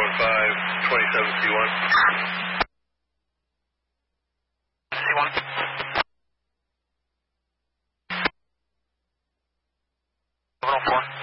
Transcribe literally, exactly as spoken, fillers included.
one five, twenty-seven C one. C one. seven oh four.